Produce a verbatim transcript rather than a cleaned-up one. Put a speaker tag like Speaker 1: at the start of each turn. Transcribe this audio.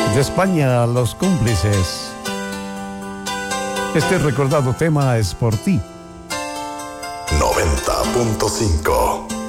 Speaker 1: De España, Los Cómplices. Este recordado tema es por ti.
Speaker 2: noventa punto cinco